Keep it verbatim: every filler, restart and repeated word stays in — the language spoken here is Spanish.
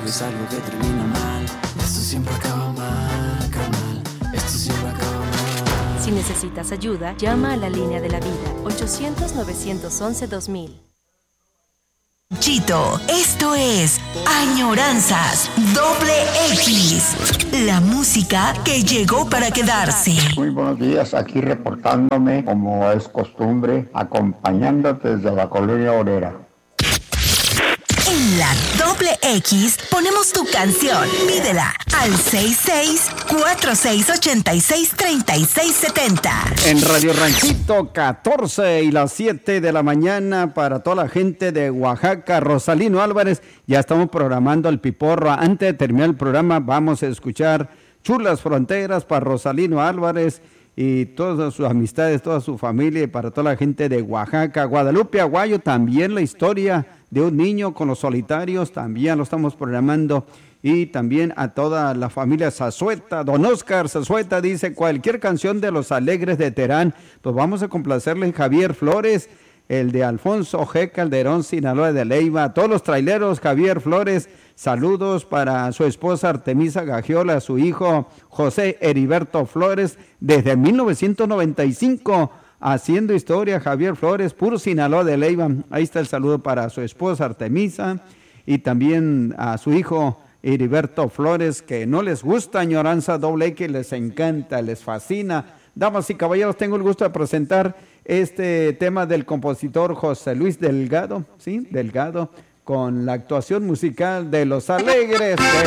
es algo que termina mal. Esto siempre acaba mal, carnal. Esto siempre acaba mal. Si necesitas ayuda, llama a la línea de la vida, ochocientos, novecientos once, dos mil. Chito, esto es Añoranzas Doble X, la música que llegó para quedarse. Muy buenos días, aquí reportándome como es costumbre, acompañándote desde la colonia obrera. En la Doble X ponemos tu canción. Pídela al seis seis cuatro seis ocho seis tres seis siete cero. En Radio Ranchito, catorce y las siete de la mañana para toda la gente de Oaxaca. Rosalino Álvarez, ya estamos programando el piporro. Antes de terminar el programa vamos a escuchar Chulas Fronteras para Rosalino Álvarez y todas sus amistades, toda su familia y para toda la gente de Oaxaca. Guadalupe Aguayo, también la historia de un niño con los solitarios, también lo estamos programando. Y también a toda la familia Zazueta. Don Oscar Zazueta dice, cualquier canción de Los Alegres de Terán, pues vamos a complacerle en Javier Flores, el de Alfonso G. Calderón, Sinaloa de Leiva. A todos los traileros, Javier Flores, saludos para su esposa Artemisa Gagiola, su hijo José Heriberto Flores, desde mil novecientos noventa y cinco, haciendo historia. Javier Flores, puro Sinaloa de Leiva. Ahí está el saludo para su esposa Artemisa y también a su hijo Heriberto Flores, que no les gusta Añoranza Doble X, les encanta, les fascina. Damas y caballeros, tengo el gusto de presentar este tema del compositor José Luis Delgado, ¿sí? Delgado, con la actuación musical de Los Alegres de